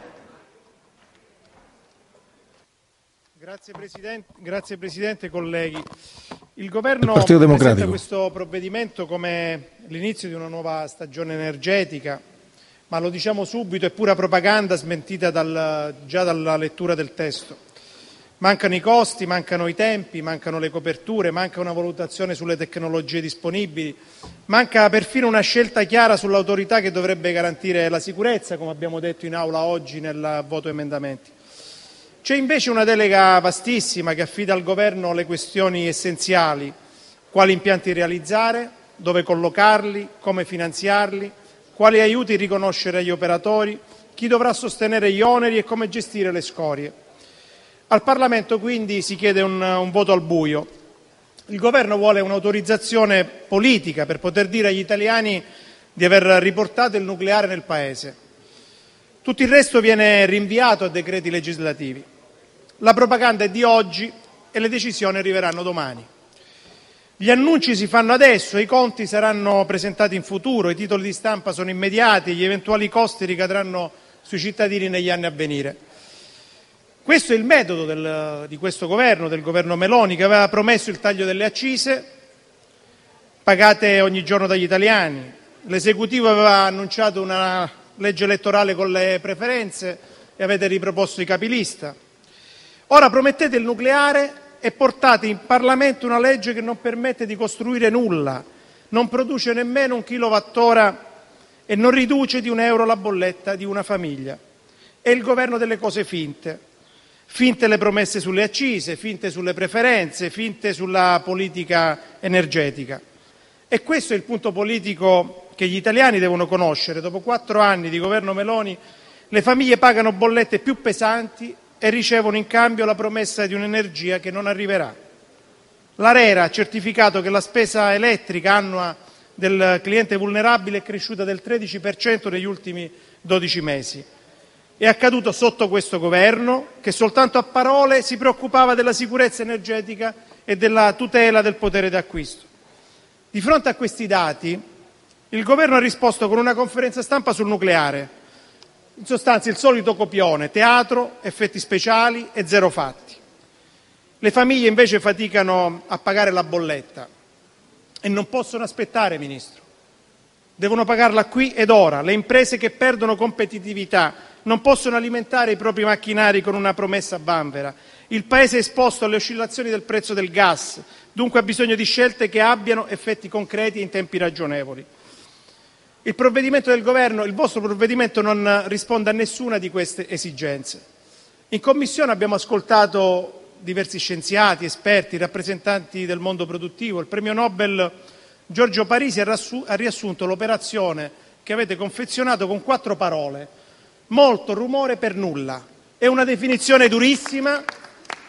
Grazie Presidente, colleghi. Il Governo presenta questo provvedimento come l'inizio di una nuova stagione energetica, ma lo diciamo subito, è pura propaganda smentita già dalla lettura del testo. Mancano i costi, mancano i tempi, mancano le coperture, manca una valutazione sulle tecnologie disponibili, manca perfino una scelta chiara sull'autorità che dovrebbe garantire la sicurezza, come abbiamo detto in aula oggi nel voto emendamenti. C'è invece una delega vastissima che affida al Governo le questioni essenziali: quali impianti realizzare, dove collocarli, come finanziarli, quali aiuti riconoscere agli operatori, chi dovrà sostenere gli oneri e come gestire le scorie. Al Parlamento quindi si chiede un voto al buio. Il Governo vuole un'autorizzazione politica per poter dire agli italiani di aver riportato il nucleare nel Paese. Tutto il resto viene rinviato a decreti legislativi. La propaganda è di oggi e le decisioni arriveranno domani. Gli annunci si fanno adesso, i conti saranno presentati in futuro, i titoli di stampa sono immediati e gli eventuali costi ricadranno sui cittadini negli anni a venire. Questo è il metodo di questo governo, del governo Meloni, che aveva promesso il taglio delle accise pagate ogni giorno dagli italiani. L'esecutivo aveva annunciato una legge elettorale con le preferenze e avete riproposto i capilista. Ora promettete il nucleare e portate in Parlamento una legge che non permette di costruire nulla, non produce nemmeno 1 kilowattora e non riduce di €1 la bolletta di una famiglia. È il governo delle cose finte. Finte le promesse sulle accise, finte sulle preferenze, finte sulla politica energetica. E questo è il punto politico che gli italiani devono conoscere. Dopo 4 anni di governo Meloni, le famiglie pagano bollette più pesanti e ricevono in cambio la promessa di un'energia che non arriverà. L'ARERA ha certificato che la spesa elettrica annua del cliente vulnerabile è cresciuta del 13% negli ultimi 12 mesi. È accaduto sotto questo governo, che soltanto a parole si preoccupava della sicurezza energetica e della tutela del potere d'acquisto. Di fronte a questi dati, il governo ha risposto con una conferenza stampa sul nucleare. In sostanza il solito copione: teatro, effetti speciali e zero fatti. Le famiglie invece faticano a pagare la bolletta e non possono aspettare, Ministro. Devono pagarla qui ed ora. Le imprese che perdono competitività non possono alimentare i propri macchinari con una promessa bambera. Il Paese è esposto alle oscillazioni del prezzo del gas, dunque ha bisogno di scelte che abbiano effetti concreti e in tempi ragionevoli. Il provvedimento del Governo, il vostro provvedimento, non risponde a nessuna di queste esigenze. In Commissione abbiamo ascoltato diversi scienziati, esperti, rappresentanti del mondo produttivo. Il premio Nobel Giorgio Parisi ha riassunto l'operazione che avete confezionato con 4 parole: molto rumore per nulla. È una definizione durissima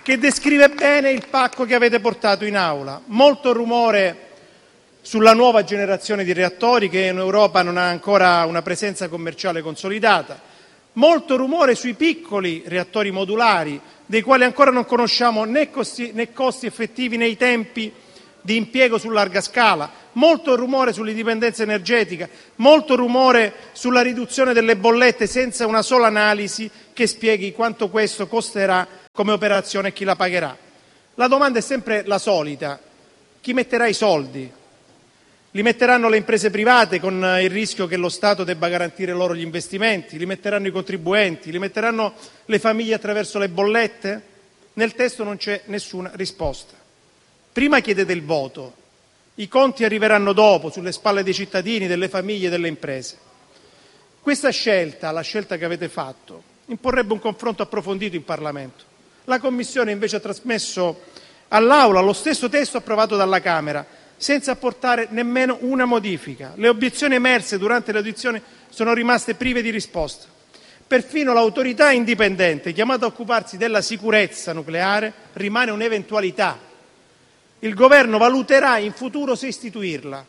che descrive bene il pacco che avete portato in aula. Molto rumore sulla nuova generazione di reattori che in Europa non ha ancora una presenza commerciale consolidata, molto rumore sui piccoli reattori modulari, dei quali ancora non conosciamo né costi effettivi né i tempi di impiego su larga scala, molto rumore sull'indipendenza energetica, molto rumore sulla riduzione delle bollette senza una sola analisi che spieghi quanto questo costerà come operazione e chi la pagherà. La domanda è sempre la solita: chi metterà i soldi? Li metteranno le imprese private con il rischio che lo Stato debba garantire loro gli investimenti? Li metteranno i contribuenti? Li metteranno le famiglie attraverso le bollette? Nel testo non c'è nessuna risposta. Prima chiedete il voto, i conti arriveranno dopo, sulle spalle dei cittadini, delle famiglie e delle imprese. Questa scelta, la scelta che avete fatto, imporrebbe un confronto approfondito in Parlamento. La Commissione invece ha trasmesso all'Aula lo stesso testo approvato dalla Camera, senza apportare nemmeno una modifica. Le obiezioni emerse durante le audizioni sono rimaste prive di risposta. Perfino l'autorità indipendente chiamata a occuparsi della sicurezza nucleare rimane un'eventualità. Il Governo valuterà in futuro se istituirla.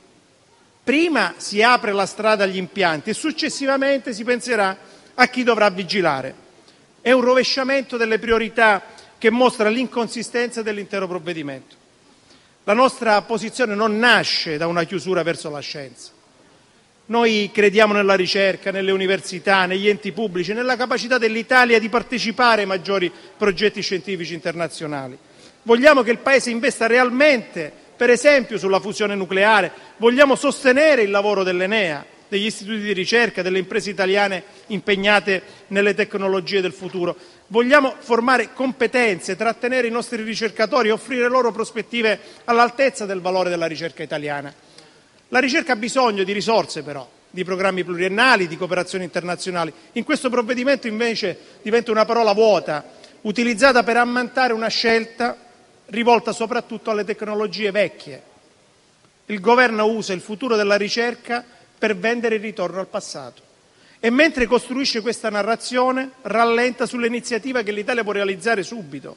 Prima si apre la strada agli impianti e successivamente si penserà a chi dovrà vigilare. È un rovesciamento delle priorità che mostra l'inconsistenza dell'intero provvedimento. La nostra posizione non nasce da una chiusura verso la scienza. Noi crediamo nella ricerca, nelle università, negli enti pubblici, nella capacità dell'Italia di partecipare ai maggiori progetti scientifici internazionali. Vogliamo che il Paese investa realmente, per esempio, sulla fusione nucleare. Vogliamo sostenere il lavoro dell'ENEA, degli istituti di ricerca, delle imprese italiane impegnate nelle tecnologie del futuro. Vogliamo formare competenze, trattenere i nostri ricercatori e offrire loro prospettive all'altezza del valore della ricerca italiana. La ricerca ha bisogno di risorse però, di programmi pluriennali, di cooperazione internazionali. In questo provvedimento invece diventa una parola vuota, utilizzata per ammantare una scelta rivolta soprattutto alle tecnologie vecchie. Il Governo usa il futuro della ricerca per vendere il ritorno al passato. E mentre costruisce questa narrazione, rallenta sull'iniziativa che l'Italia può realizzare subito.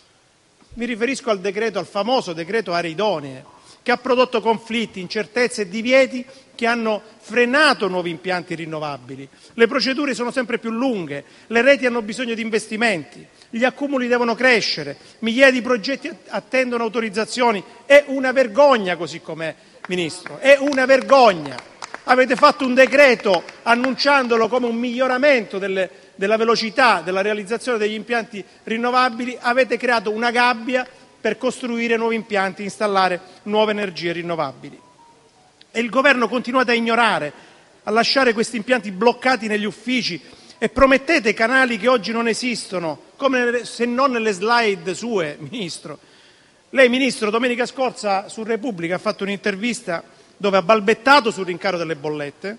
Mi riferisco al famoso decreto aree idonee, che ha prodotto conflitti, incertezze e divieti che hanno frenato nuovi impianti rinnovabili. Le procedure sono sempre più lunghe, le reti hanno bisogno di investimenti, gli accumuli devono crescere, migliaia di progetti attendono autorizzazioni. È una vergogna così com'è, Ministro, è una vergogna. Avete fatto un decreto annunciandolo come un miglioramento della velocità della realizzazione degli impianti rinnovabili, avete creato una gabbia per costruire nuovi impianti, installare nuove energie rinnovabili. E il Governo continuate a ignorare, a lasciare questi impianti bloccati negli uffici e promettete canali che oggi non esistono, come se non nelle slide sue, Ministro. Lei, Ministro, domenica scorsa su Repubblica ha fatto un'intervista dove ha balbettato sul rincaro delle bollette,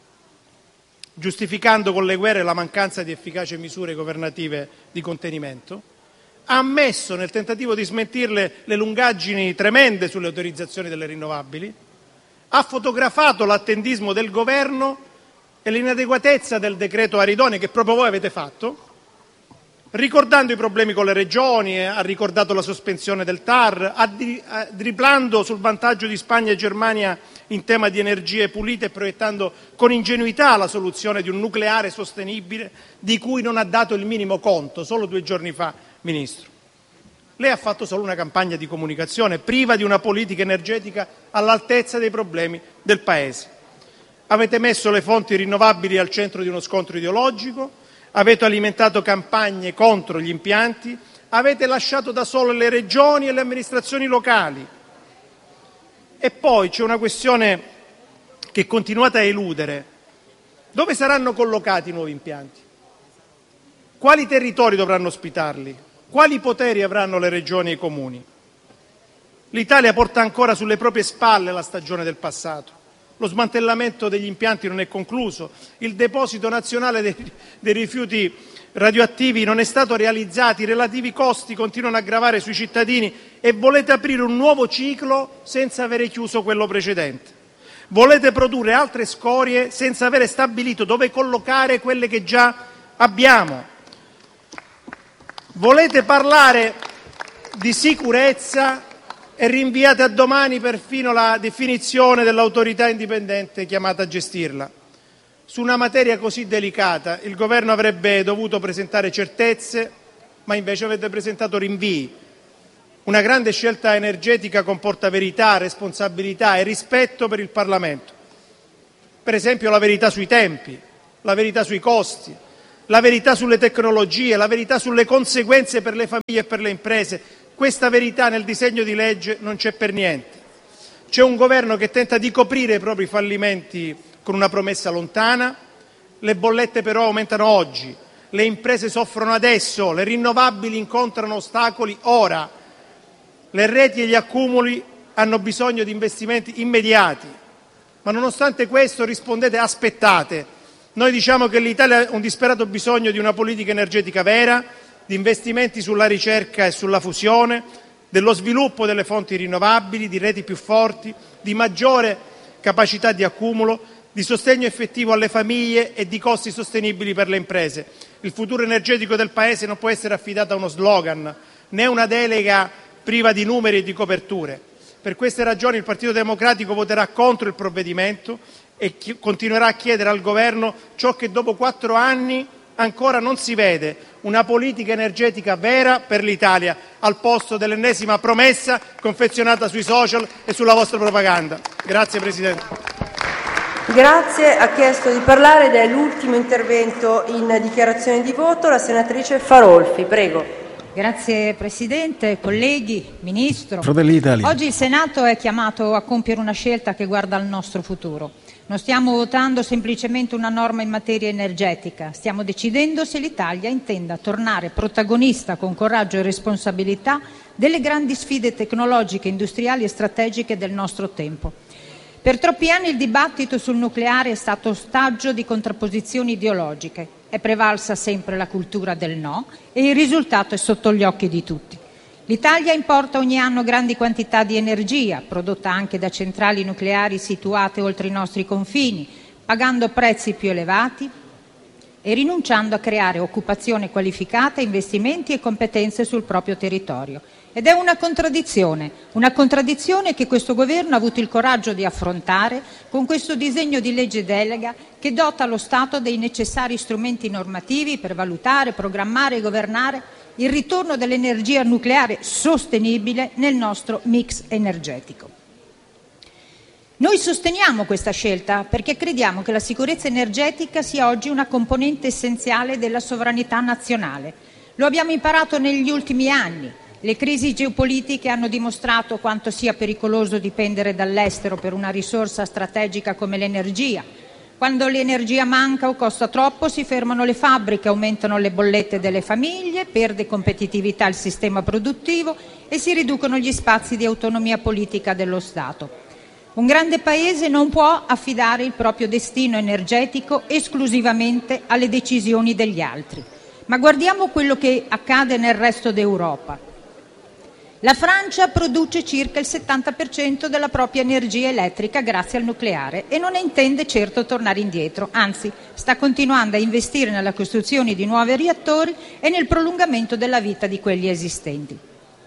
giustificando con le guerre la mancanza di efficaci misure governative di contenimento. Ha ammesso, nel tentativo di smentirle, le lungaggini tremende sulle autorizzazioni delle rinnovabili. Ha fotografato l'attendismo del Governo e l'inadeguatezza del decreto aree idonee che proprio voi avete fatto, ricordando i problemi con le regioni, ha ricordato la sospensione del TAR, driblando sul vantaggio di Spagna e Germania in tema di energie pulite e proiettando con ingenuità la soluzione di un nucleare sostenibile di cui non ha dato il minimo conto solo 2 giorni fa, Ministro. Lei ha fatto solo una campagna di comunicazione priva di una politica energetica all'altezza dei problemi del Paese. Avete messo le fonti rinnovabili al centro di uno scontro ideologico, avete alimentato campagne contro gli impianti, avete lasciato da sole le regioni e le amministrazioni locali. E poi c'è una questione che continuate a eludere. Dove saranno collocati i nuovi impianti? Quali territori dovranno ospitarli? Quali poteri avranno le regioni e i comuni? L'Italia porta ancora sulle proprie spalle la stagione del passato. Lo smantellamento degli impianti non è concluso, il deposito nazionale dei rifiuti radioattivi non è stato realizzato, i relativi costi continuano a gravare sui cittadini e volete aprire un nuovo ciclo senza avere chiuso quello precedente. Volete produrre altre scorie senza avere stabilito dove collocare quelle che già abbiamo. Volete parlare di sicurezza e rinviate a domani perfino la definizione dell'autorità indipendente chiamata a gestirla. Su una materia così delicata il Governo avrebbe dovuto presentare certezze, ma invece avete presentato rinvii. Una grande scelta energetica comporta verità, responsabilità e rispetto per il Parlamento. Per esempio la verità sui tempi, la verità sui costi, la verità sulle tecnologie, la verità sulle conseguenze per le famiglie e per le imprese. Questa verità nel disegno di legge non c'è per niente. C'è un Governo che tenta di coprire i propri fallimenti con una promessa lontana. Le bollette però aumentano oggi, le imprese soffrono adesso, le rinnovabili incontrano ostacoli ora, le reti e gli accumuli hanno bisogno di investimenti immediati. Ma nonostante questo rispondete aspettate. Noi diciamo che l'Italia ha un disperato bisogno di una politica energetica vera, di investimenti sulla ricerca e sulla fusione, dello sviluppo delle fonti rinnovabili, di reti più forti, di maggiore capacità di accumulo, di sostegno effettivo alle famiglie e di costi sostenibili per le imprese. Il futuro energetico del Paese non può essere affidato a uno slogan, né a una delega priva di numeri e di coperture. Per queste ragioni il Partito Democratico voterà contro il provvedimento e continuerà a chiedere al Governo ciò che dopo 4 anni ancora non si vede: una politica energetica vera per l'Italia, al posto dell'ennesima promessa confezionata sui social e sulla vostra propaganda. Grazie Presidente. Grazie. Ha chiesto di parlare ed è l'ultimo intervento in dichiarazione di voto la senatrice Farolfi. Prego. Grazie Presidente, colleghi, Ministro. Fratelli d'Italia. Oggi il Senato è chiamato a compiere una scelta che guarda al nostro futuro. Non stiamo votando semplicemente una norma in materia energetica, stiamo decidendo se l'Italia intenda tornare protagonista con coraggio e responsabilità delle grandi sfide tecnologiche, industriali e strategiche del nostro tempo. Per troppi anni il dibattito sul nucleare è stato ostaggio di contrapposizioni ideologiche. È prevalsa sempre la cultura del no e il risultato è sotto gli occhi di tutti. L'Italia importa ogni anno grandi quantità di energia, prodotta anche da centrali nucleari situate oltre i nostri confini, pagando prezzi più elevati e rinunciando a creare occupazione qualificata, investimenti e competenze sul proprio territorio. Ed è una contraddizione che questo Governo ha avuto il coraggio di affrontare con questo disegno di legge delega che dota lo Stato dei necessari strumenti normativi per valutare, programmare e governare il ritorno dell'energia nucleare sostenibile nel nostro mix energetico. Noi sosteniamo questa scelta perché crediamo che la sicurezza energetica sia oggi una componente essenziale della sovranità nazionale. Lo abbiamo imparato negli ultimi anni. Le crisi geopolitiche hanno dimostrato quanto sia pericoloso dipendere dall'estero per una risorsa strategica come l'energia. Quando l'energia manca o costa troppo si fermano le fabbriche, aumentano le bollette delle famiglie, perde competitività il sistema produttivo e si riducono gli spazi di autonomia politica dello Stato. Un grande Paese non può affidare il proprio destino energetico esclusivamente alle decisioni degli altri. Ma guardiamo quello che accade nel resto d'Europa. La Francia produce circa il 70% della propria energia elettrica grazie al nucleare e non intende certo tornare indietro, anzi sta continuando a investire nella costruzione di nuovi reattori e nel prolungamento della vita di quelli esistenti.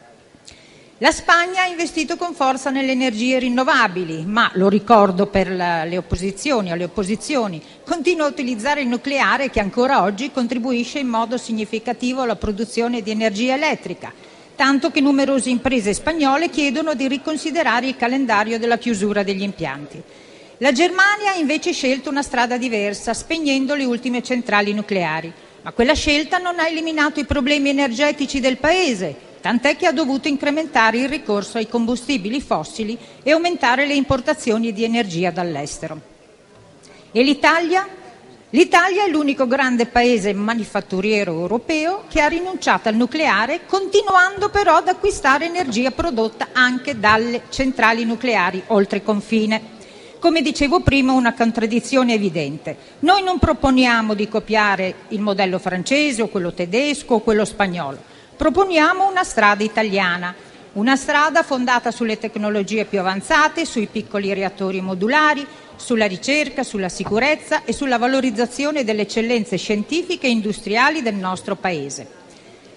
La Spagna ha investito con forza nelle energie rinnovabili, ma, lo ricordo per alle opposizioni, continua a utilizzare il nucleare che ancora oggi contribuisce in modo significativo alla produzione di energia elettrica, tanto che numerose imprese spagnole chiedono di riconsiderare il calendario della chiusura degli impianti. La Germania ha invece scelto una strada diversa, spegnendo le ultime centrali nucleari, ma quella scelta non ha eliminato i problemi energetici del Paese, tant'è che ha dovuto incrementare il ricorso ai combustibili fossili e aumentare le importazioni di energia dall'estero. E l'Italia? L'Italia è l'unico grande paese manifatturiero europeo che ha rinunciato al nucleare, continuando però ad acquistare energia prodotta anche dalle centrali nucleari oltre confine. Come dicevo prima, una contraddizione evidente. Noi non proponiamo di copiare il modello francese o quello tedesco o quello spagnolo. Proponiamo una strada italiana, una strada fondata sulle tecnologie più avanzate, sui piccoli reattori modulari, sulla ricerca, sulla sicurezza e sulla valorizzazione delle eccellenze scientifiche e industriali del nostro Paese.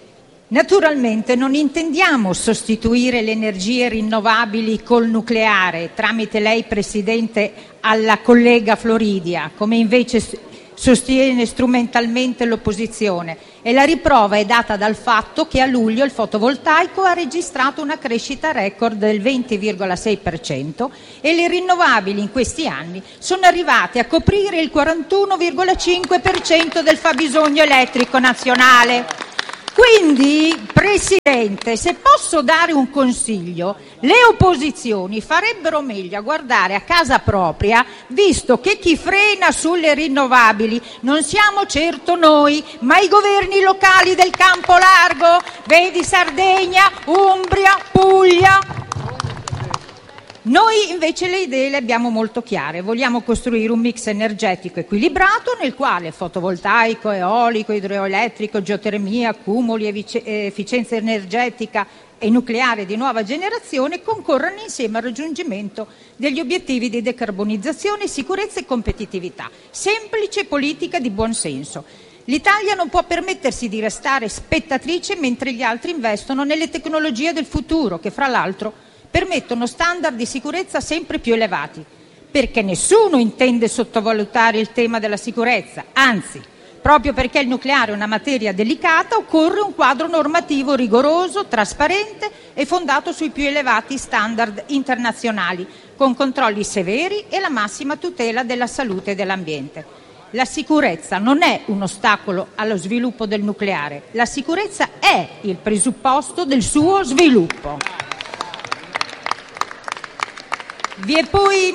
Naturalmente non intendiamo sostituire le energie rinnovabili col nucleare, tramite lei Presidente alla collega Floridia, come invece sostiene strumentalmente l'opposizione, e la riprova è data dal fatto che a luglio il fotovoltaico ha registrato una crescita record del 20,6% e le rinnovabili in questi anni sono arrivate a coprire il 41,5% del fabbisogno elettrico nazionale. Quindi, Presidente, se posso dare un consiglio, le opposizioni farebbero meglio a guardare a casa propria, visto che chi frena sulle rinnovabili non siamo certo noi, ma i governi locali del campo largo, vedi Sardegna, Umbria, Puglia. Noi invece le idee le abbiamo molto chiare, vogliamo costruire un mix energetico equilibrato nel quale fotovoltaico, eolico, idroelettrico, geotermia, accumuli, efficienza energetica e nucleare di nuova generazione concorrano insieme al raggiungimento degli obiettivi di decarbonizzazione, sicurezza e competitività. Semplice politica di buon senso. L'Italia non può permettersi di restare spettatrice mentre gli altri investono nelle tecnologie del futuro, che fra l'altro permettono standard di sicurezza sempre più elevati, perché nessuno intende sottovalutare il tema della sicurezza, anzi, proprio perché il nucleare è una materia delicata, occorre un quadro normativo rigoroso, trasparente e fondato sui più elevati standard internazionali, con controlli severi e la massima tutela della salute e dell'ambiente. La sicurezza non è un ostacolo allo sviluppo del nucleare, la sicurezza è il presupposto del suo sviluppo. Vi è poi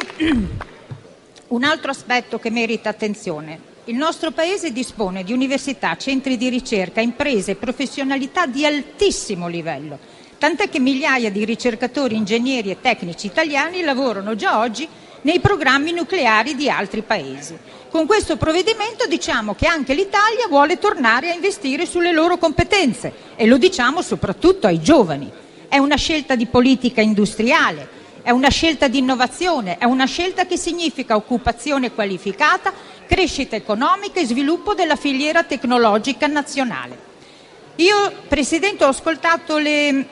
un altro aspetto che merita attenzione. Il nostro Paese dispone di università, centri di ricerca, imprese e professionalità di altissimo livello, tant'è che migliaia di ricercatori, ingegneri e tecnici italiani lavorano già oggi nei programmi nucleari di altri Paesi. Con questo provvedimento diciamo che anche l'Italia vuole tornare a investire sulle loro competenze e lo diciamo soprattutto ai giovani. È una scelta di politica industriale, è una scelta di innovazione, è una scelta che significa occupazione qualificata, crescita economica e sviluppo della filiera tecnologica nazionale. Io, Presidente, ho ascoltato le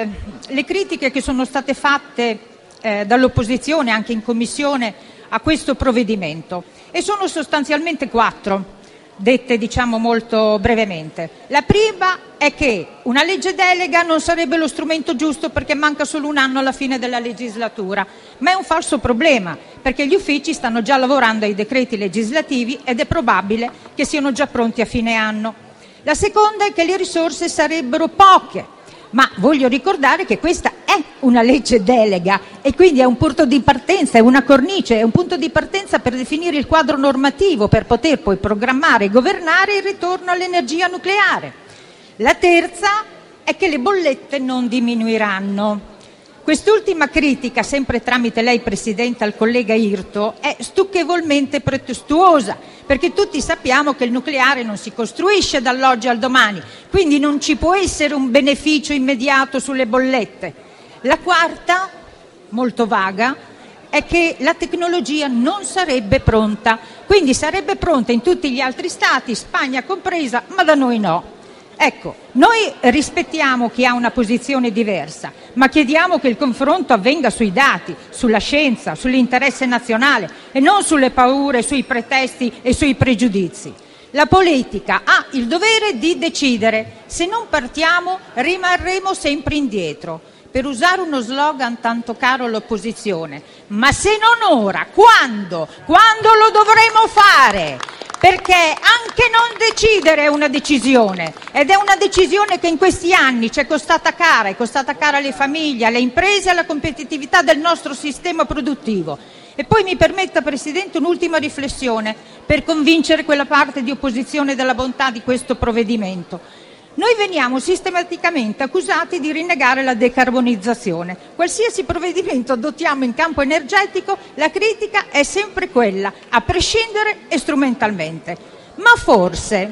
critiche che sono state fatte dall'opposizione anche in Commissione a questo provvedimento e sono sostanzialmente 4. Dette diciamo molto brevemente. La prima è che una legge delega non sarebbe lo strumento giusto perché manca solo un anno alla fine della legislatura, ma è un falso problema perché gli uffici stanno già lavorando ai decreti legislativi ed è probabile che siano già pronti a fine anno. La seconda è che le risorse sarebbero poche, ma voglio ricordare che questa è una legge delega e quindi è un punto di partenza, è una cornice, è un punto di partenza per definire il quadro normativo per poter poi programmare e governare il ritorno all'energia nucleare. La terza è che le bollette non diminuiranno. Quest'ultima critica, sempre tramite lei Presidente al collega Irto, è stucchevolmente pretestuosa, perché tutti sappiamo che il nucleare non si costruisce dall'oggi al domani, quindi non ci può essere un beneficio immediato sulle bollette. La quarta, molto vaga, è che la tecnologia non sarebbe pronta, quindi sarebbe pronta in tutti gli altri stati, Spagna compresa, ma da noi no. Ecco, noi rispettiamo chi ha una posizione diversa, ma chiediamo che il confronto avvenga sui dati, sulla scienza, sull'interesse nazionale e non sulle paure, sui pretesti e sui pregiudizi. La politica ha il dovere di decidere, se non partiamo rimarremo sempre indietro. Per usare uno slogan tanto caro all'opposizione, ma se non ora, quando? Quando lo dovremo fare? Perché anche non decidere è una decisione ed è una decisione che in questi anni ci è costata cara, è costata cara alle famiglie, alle imprese, alla competitività del nostro sistema produttivo. E poi mi permetta, Presidente, un'ultima riflessione per convincere quella parte di opposizione della bontà di questo provvedimento. Noi veniamo sistematicamente accusati di rinnegare la decarbonizzazione. Qualsiasi provvedimento adottiamo in campo energetico, la critica è sempre quella, a prescindere e strumentalmente. Ma forse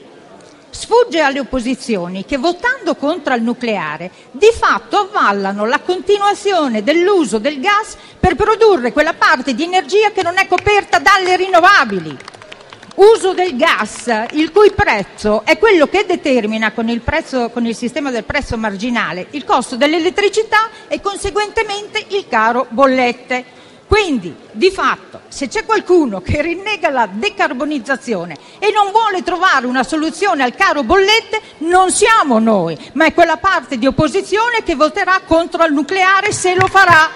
sfugge alle opposizioni che votando contro il nucleare di fatto avvallano la continuazione dell'uso del gas per produrre quella parte di energia che non è coperta dalle rinnovabili. uso del gas, il cui prezzo è quello che determina con il sistema del prezzo marginale il costo dell'elettricità e conseguentemente il caro bollette. Quindi, di fatto, se c'è qualcuno che rinnega la decarbonizzazione e non vuole trovare una soluzione al caro bollette, non siamo noi, ma è quella parte di opposizione che voterà contro il nucleare se lo farà.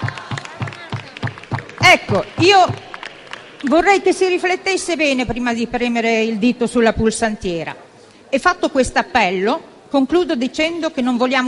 Ecco, io vorrei che si riflettesse bene prima di premere il dito sulla pulsantiera. E fatto questo appello, concludo dicendo che non vogliamo